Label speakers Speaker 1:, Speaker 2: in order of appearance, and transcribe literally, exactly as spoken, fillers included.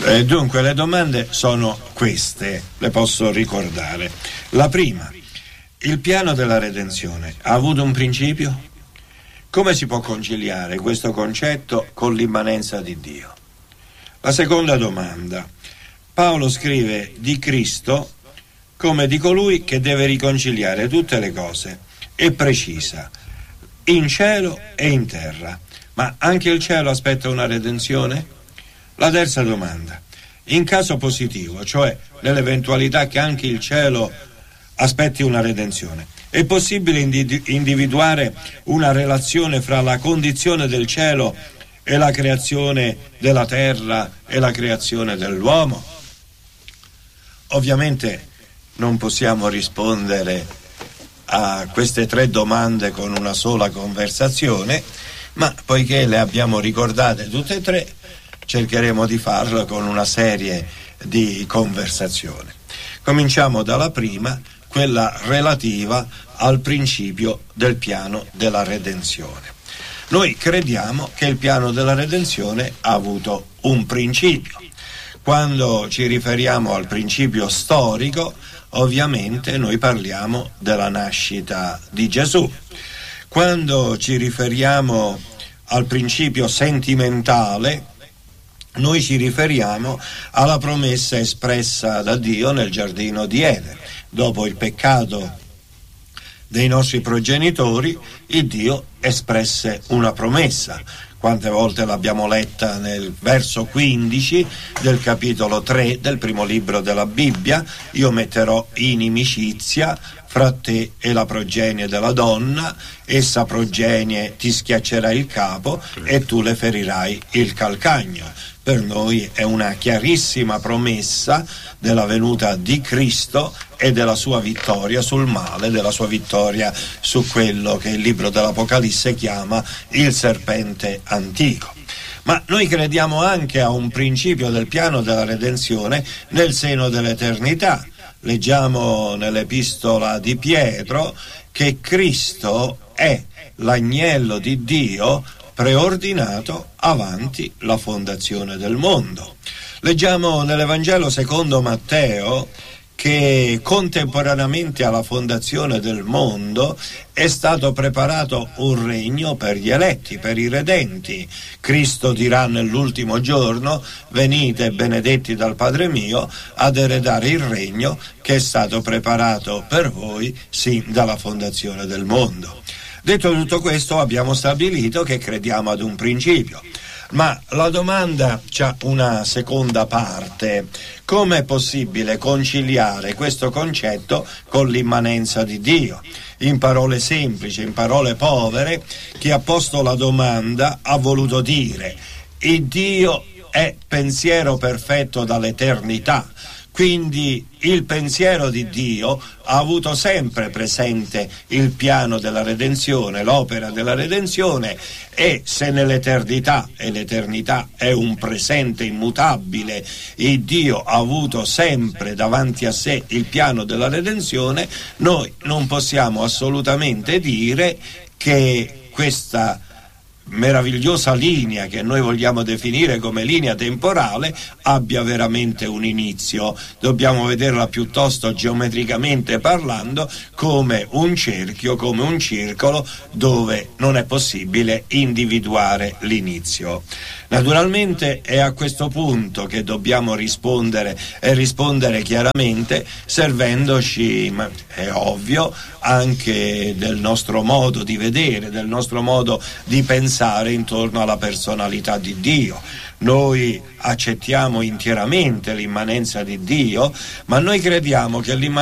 Speaker 1: Eh, dunque le domande sono queste, le posso ricordare. La prima: il piano della redenzione ha avuto un principio? Come si può conciliare questo concetto con l'immanenza di Dio? La seconda domanda: Paolo scrive di Cristo come di colui che deve riconciliare tutte le cose e precisa: in cielo e in terra. Ma anche il cielo aspetta una redenzione? La terza domanda: in caso positivo, cioè nell'eventualità che anche il cielo aspetti una redenzione, è possibile individuare una relazione fra la condizione del cielo e la creazione della terra e la creazione dell'uomo? Ovviamente non possiamo rispondere a queste tre domande con una sola conversazione, ma poiché le abbiamo ricordate tutte e tre, cercheremo di farlo con una serie di conversazioni. Cominciamo dalla prima, quella relativa al principio del piano della redenzione. Noi crediamo che il piano della redenzione ha avuto un principio. Quando ci riferiamo al principio storico, ovviamente noi parliamo della nascita di Gesù. Quando ci riferiamo al principio sentimentale, noi ci riferiamo alla promessa espressa da Dio nel giardino di Eden. Dopo il peccato dei nostri progenitori, il Dio espresse una promessa. Quante volte l'abbiamo letta nel verso quindici del capitolo tre del primo libro della Bibbia: io metterò inimicizia fra te e la progenie della donna, essa progenie ti schiaccerà il capo e tu le ferirai il calcagno. Per noi è una chiarissima promessa della venuta di Cristo e della sua vittoria sul male, della sua vittoria su quello che il libro dell'Apocalisse chiama il serpente antico. Ma noi crediamo anche a un principio del piano della redenzione nel seno dell'eternità. Leggiamo nell'epistola di Pietro che Cristo è l'agnello di Dio preordinato avanti la fondazione del mondo. Leggiamo nell'Evangelo secondo Matteo che contemporaneamente alla fondazione del mondo è stato preparato un regno per gli eletti, per i redenti. Cristo dirà nell'ultimo giorno: venite benedetti dal Padre mio ad eredare il regno che è stato preparato per voi sin dalla fondazione del mondo. Detto tutto questo, abbiamo stabilito che crediamo ad un principio. Ma la domanda c'ha una seconda parte: come è possibile conciliare questo concetto con l'immanenza di Dio? In parole semplici, in parole povere, chi ha posto la domanda ha voluto dire: il Dio è pensiero perfetto dall'eternità. Quindi il pensiero di Dio ha avuto sempre presente il piano della redenzione, l'opera della redenzione, e se nell'eternità, e l'eternità è un presente immutabile, il Dio ha avuto sempre davanti a sé il piano della redenzione, noi non possiamo assolutamente dire che questa meravigliosa linea che noi vogliamo definire come linea temporale abbia veramente un inizio. Dobbiamo vederla piuttosto geometricamente parlando come un cerchio, come un circolo dove non è possibile individuare l'inizio. Naturalmente è a questo punto che dobbiamo rispondere e rispondere chiaramente, servendoci, è ovvio, anche del nostro modo di vedere, del nostro modo di pensare intorno alla personalità di Dio. Noi accettiamo interamente l'immanenza di Dio, ma noi crediamo che l'immanenza